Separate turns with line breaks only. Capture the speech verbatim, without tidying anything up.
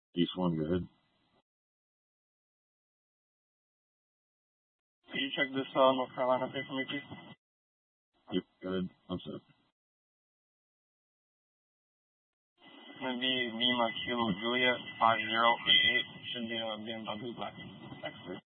East one, go ahead.
Can you check this uh, North Carolina thing for me, please?
Yep, go ahead. I'm set.
It's going to be Lima Kilo Juliet five zero eight eight. Should be a B M W Black X three.